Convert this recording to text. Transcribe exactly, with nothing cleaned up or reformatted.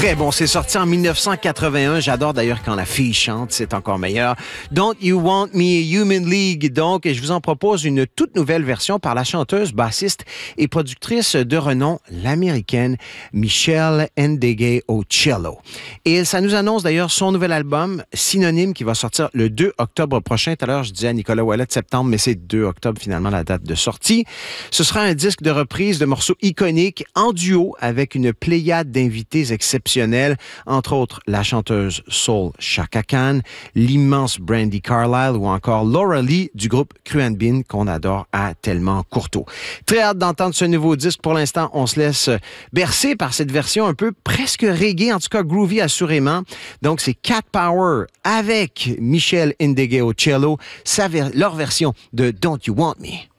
Très bon, c'est sorti en dix-neuf cent quatre-vingt-un. J'adore d'ailleurs quand la fille chante, c'est encore meilleur. Don't You Want Me, Human League. Donc, je vous en propose une toute nouvelle version par la chanteuse, bassiste et productrice de renom, l'américaine Michelle Ndegeocello. Et ça nous annonce d'ailleurs son nouvel album, Synonyme, qui va sortir le deux octobre prochain. Tout à l'heure, je disais à Nicolas Ouellet septembre, mais c'est deux octobre finalement la date de sortie. Ce sera un disque de reprise de morceaux iconiques en duo avec une pléiade d'invités exceptionnels. Entre autres, la chanteuse soul Chaka Khan, l'immense Brandi Carlile ou encore Laura Lee du groupe Cruan Bin qu'on adore à Tellement Courteau. Très hâte d'entendre ce nouveau disque. Pour l'instant, on se laisse bercer par cette version un peu presque reggae, en tout cas groovy assurément. Donc, c'est Cat Power avec Michelle Ndegeocello, sa ver- leur version de Don't You Want Me.